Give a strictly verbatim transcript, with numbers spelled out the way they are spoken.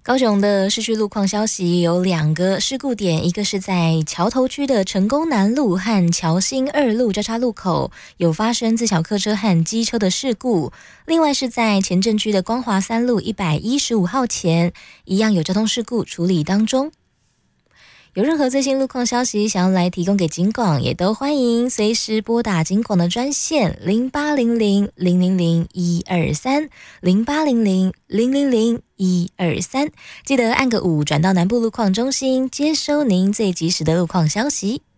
高雄的市区路况消息有两个事故点，一个是在桥头区的成功南路和桥新二路交叉路口有发生自小客车和机车的事故，另外是在前镇区的光华三路一百一十五号前一样有交通事故处理当中。有任何最新路况消息想要来提供给警广，也都欢迎随时拨打警广的专线零八零零零零零一二三 零八零零零零零一二三，记得按个五转到南部路况中心，接收您最及时的路况消息。